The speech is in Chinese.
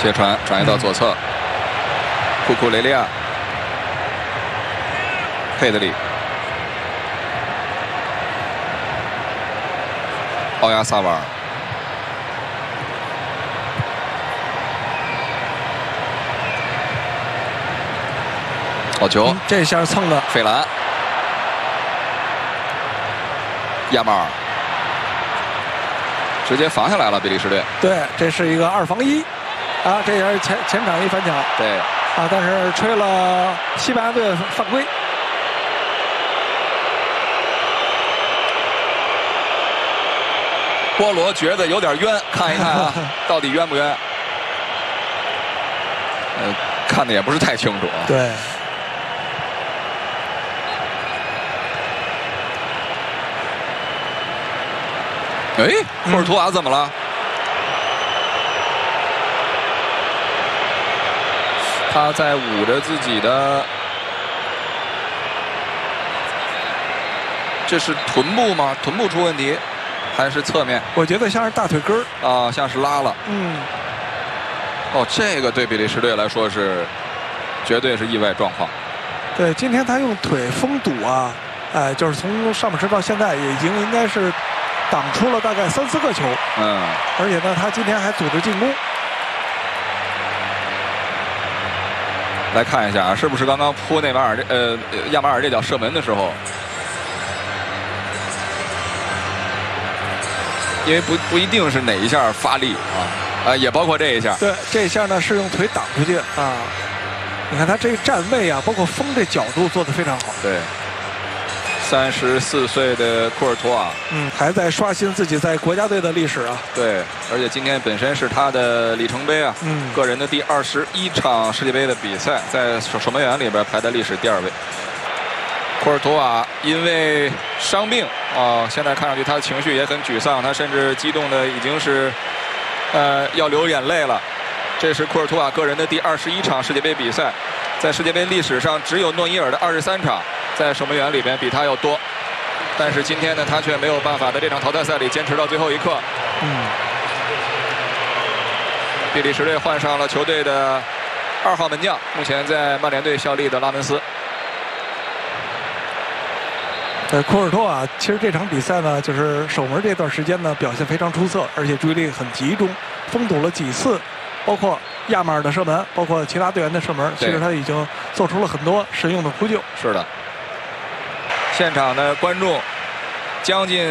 斜传转移到左侧，库库雷利亚，佩德里，奥亚萨瓦尔。 好球！ 这下蹭了费兰，亚马尔直接防下来了，比利时队。 对，这是一个2防1，啊，这也是前场一反抢。 对， 啊，但是吹了西班牙队犯规。 波罗觉得有点冤，看一看啊，到底冤不冤？看的也不是太清楚啊。 对。 哎，库尔图瓦怎么了？他在捂着自己的，这是臀部吗？臀部出问题，还是侧面？ 我觉得像是大腿根儿啊，像是拉了。 嗯。 哦，这个对比利时队来说是绝对是意外状况。 对，今天他用腿封堵啊，就是从上半时到现在也已经应该是。 挡出了大概3、4个球，而且呢，他今天还组织进攻。 来看一下啊，是不是刚刚扑内马尔亚马尔这脚射门的时候，因为不一定是哪一下发力啊，也包括这一下。 对，这一下呢是用腿挡出去啊。你看他这个站位啊，包括封这角度做得非常好。 对。 34岁的库尔图瓦， 还在刷新自己在国家队的历史啊。 对，而且今天本身是他的里程碑啊，个人的第21场世界杯的比赛，在守门员里边排在历史第2位。库尔图瓦因为伤病啊，现在看上去他的情绪也很沮丧，他甚至激动的已经是要流眼泪了。这是库尔图瓦个人的第21场世界杯比赛，在世界杯历史上只有诺伊尔的23场。 在守门员里边比他要多，但是今天呢，他却没有办法在这场淘汰赛里坚持到最后一刻。比利时队换上了球队的2号门将，目前在曼联队效力的拉文斯。 库尔图瓦其实这场比赛呢，就是守门这段时间呢表现非常出色，而且注意力很集中，封堵了几次，包括亚马尔的射门，包括其他队员的射门，其实他已经做出了很多神勇的扑救。 是的。 现场的观众将近